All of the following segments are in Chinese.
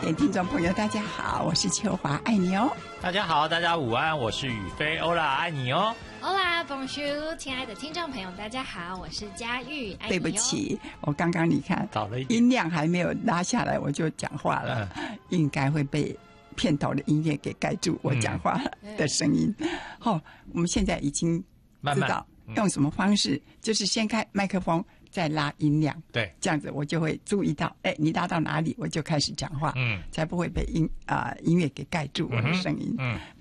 年听众朋友，大家好，我是秋华，爱你哦。 大家好，大家午安，我是宇飞，欧啦，爱你哦。 Hola Bonjour， 亲爱的听众朋友，大家好，我是佳玉，爱你哦。 对不起，我刚刚你看早了一点， 音量还没有拉下来，我就讲话了，应该会被片头的音乐给盖住我讲话的声音。好，我们现在已经知道用什么方式，就是先开麦克风，再拉音量， 对， 这样子我就会注意到，你拉到哪里，我就开始讲话，才不会被音乐给盖住我的声音。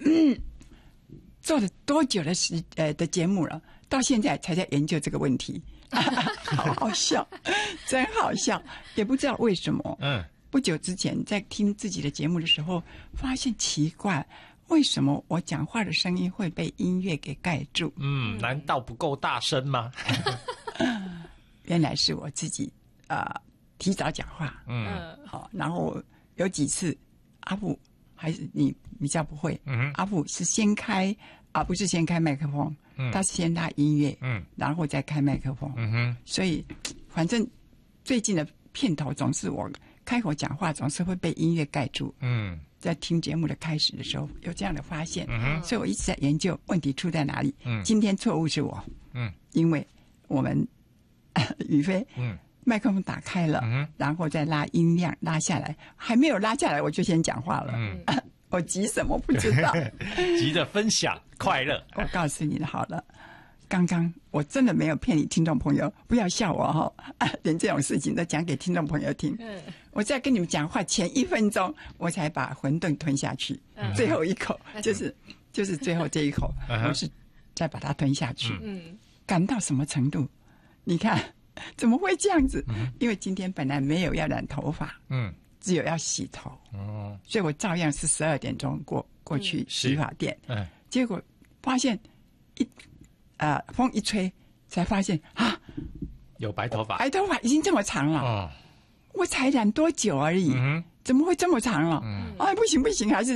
做了多久的节目了？到现在才在研究这个问题，好好笑，真好笑，也不知道为什么。不久之前在听自己的节目的时候，发现奇怪，为什么我讲话的声音会被音乐给盖住？ 难道不够大声吗？ 原来是我自己提早讲话。好，然后有几次阿布还是你比较不会，阿布是先开不是先开麦克风，他是先拉音乐，然后再开麦克风。所以反正最近的片头总是我开口讲话总是会被音乐盖住。在听节目的开始的时候有这样的发现，所以我一直在研究问题出在哪里。今天错误是我，因为我们宇飞麦克风打开了，然后再拉音量拉下来，还没有拉下来我就先讲话了。我急什么不知道， 急着分享快乐。 我告诉你好了，刚刚我真的没有骗你听众朋友，不要笑我连这种事情都讲给听众朋友听。我在跟你们讲话前1分钟我才把馄饨吞下去，最后一口就是最后这一口我是再把它吞下去。感到什么程度？你看怎么会这样子？因为今天本来没有要染头发，只有要洗头，所以我照样是12点钟过去洗发店，结果发现风一吹，才发现有白头发， 白头发已经这么长了。我才染多久而已，怎么会这么长了？不行，还是